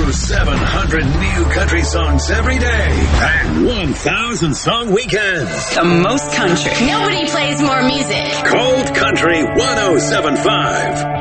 700 new country songs every day and 1,000 song weekends. The most country. Nobody plays more music. Cold Country 107.5.